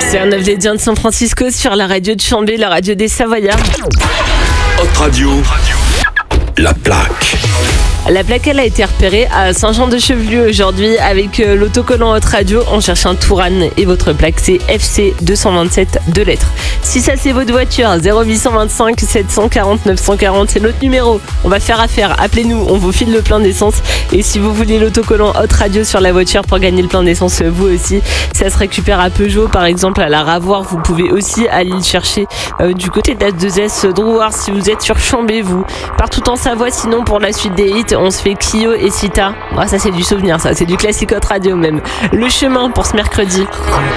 C'est un Avlédien de San Francisco sur la radio de Chambé, la radio des Savoyards. Hot Radio, la plaque. La plaque, elle a été repérée à Saint-Jean-de-Chevelu aujourd'hui avec l'autocollant Hot Radio. On cherche un Tourane et votre plaque, c'est FC 227, 2 lettres. Si ça, c'est votre voiture, 0825 740 940, c'est notre numéro. On va faire affaire, appelez-nous, on vous file le plein d'essence. Et si vous voulez l'autocollant Hot Radio sur la voiture pour gagner le plein d'essence, vous aussi, ça se récupère à Peugeot, par exemple, à la Ravoire. Vous pouvez aussi aller le chercher du côté d'As2S, Drouard, si vous êtes sur Chambé, vous. Partout en Savoie, sinon, pour la suite des hits, on se fait Clio et Sita. Ça c'est du souvenir, ça c'est du classique Hot Radio même. Le chemin pour ce mercredi.